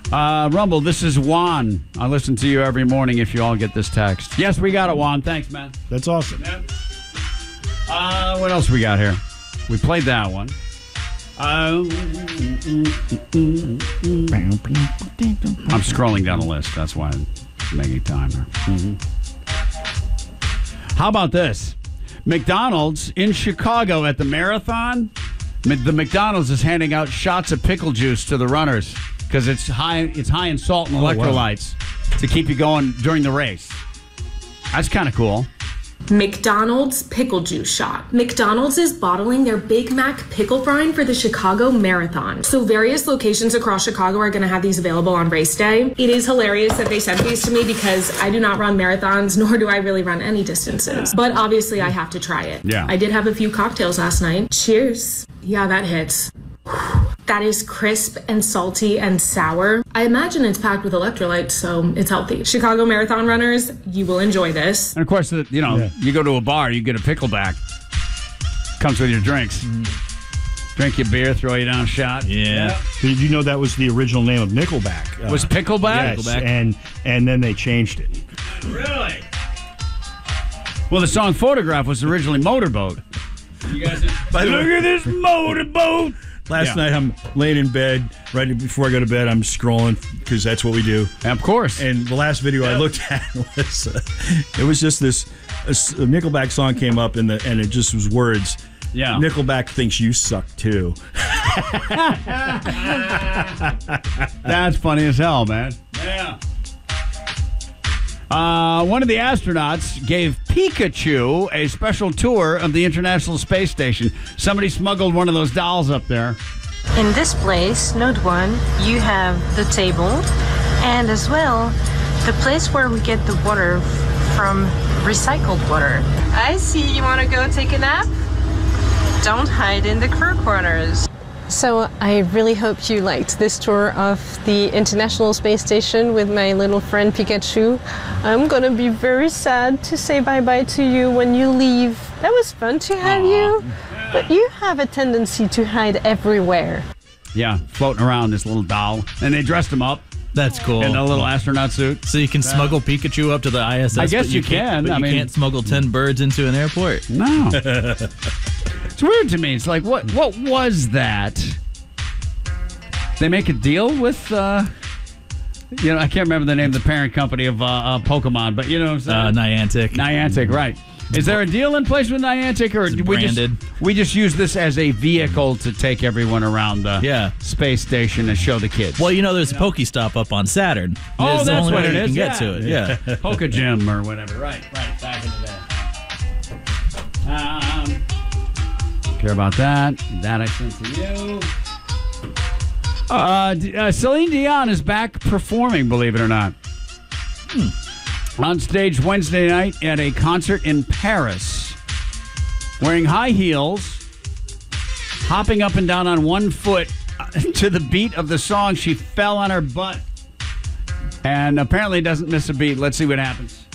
Rumble, this is Juan. I listen to you every morning if you all get this text. Yes, we got it, Juan. Thanks, man. That's awesome. Yep. What else we got here? We played that one. I'm scrolling down the list. That's why I'm making time here. How about this? McDonald's in Chicago at the marathon. The McDonald's is handing out shots of pickle juice to the runners because it's high in salt and electrolytes to keep you going during the race. That's kind of cool. McDonald's pickle juice shot. McDonald's is bottling their Big Mac pickle brine for the Chicago Marathon. So various locations across Chicago are going to have these available on race day. It is hilarious that they sent these to me because I do not run marathons, nor do I really run any distances. But obviously I have to try it. Yeah. I did have a few cocktails last night. Cheers. Yeah, that hits. That is crisp and salty and sour. I imagine it's packed with electrolytes, so it's healthy. Chicago Marathon runners, you will enjoy this. And of course, you go to a bar, you get a pickleback. Comes with your drinks. Drink your beer, throw you down a shot. Yeah. Did you know that was the original name of Nickelback? Was Pickleback? Yes, Pickleback. and then they changed it. Really? Well, the song Photograph was originally Motorboat. You guys look at this motorboat. Last night, I'm laying in bed. Right before I go to bed, I'm scrolling because that's what we do. Of course. And the last video I looked at was it was just this a Nickelback song came up and it just was words. Yeah. Nickelback thinks you suck too. That's funny as hell, man. Yeah. One of the astronauts gave Pikachu a special tour of the International Space Station. Somebody smuggled one of those dolls up there. In this place, Node 1, you have the table and as well the place where we get the water from recycled water. I see you want to go take a nap? Don't hide in the crew quarters. So I really hope you liked this tour of the International Space Station with my little friend Pikachu. I'm gonna be very sad to say bye-bye to you when you leave. That was fun to have you, but you have a tendency to hide everywhere. Yeah, floating around this little doll. And they dressed him up. That's cool. In a little astronaut suit. So you can smuggle Pikachu up to the ISS. I guess you can. But you can't smuggle 10 birds into an airport. No. It's weird to me. It's like, what was that? They make a deal with, I can't remember the name of the parent company of Pokemon, but you know what I'm saying? Niantic. Niantic, right. Is there a deal in place with Niantic, or we just use this as a vehicle to take everyone around the space station and show the kids? Well, there's a Pokestop up on Saturn. Oh, that's the only what way it you is. can get to it. Yeah. Poke Gym or whatever. Right. Back in the day. Care about that. That I sent to you. Celine Dion is back performing, believe it or not. On stage Wednesday night at a concert in Paris. Wearing high heels, hopping up and down on one foot to the beat of the song. She fell on her butt and apparently doesn't miss a beat. Let's see what happens.